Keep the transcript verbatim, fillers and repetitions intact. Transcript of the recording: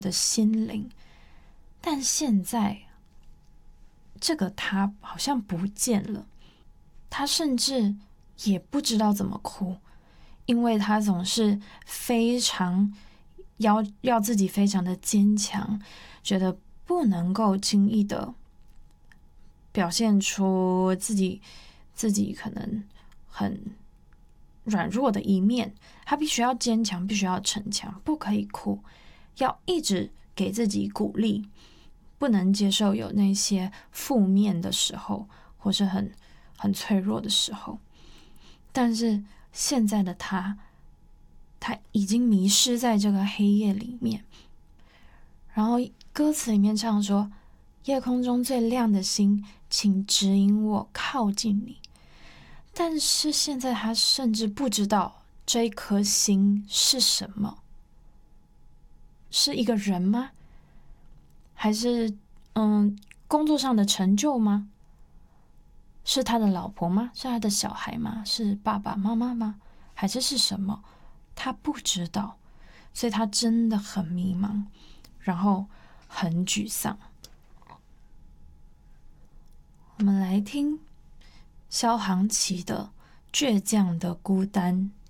的心灵。但现在这个他好像不见了，他甚至也不知道怎么哭，因为他总是非常要要自己非常的坚强，觉得不能够轻易的表现出自己自己可能很软弱的一面，他必须要坚强，必须要逞强，不可以哭，要一直给自己鼓励，不能接受有那些负面的时候，或是很很脆弱的时候。但是现在的他，他已经迷失在这个黑夜里面。然后歌词里面唱说：夜空中最亮的星，请指引我靠近你。但是现在他甚至不知道这一颗星是什么，是一个人吗？还是嗯工作上的成就吗？是他的老婆吗？是他的小孩吗？是爸爸妈妈吗？还是是什么？他不知道，所以他真的很迷茫，然后很沮丧。我们来听萧煌奇的《倔强的孤单》。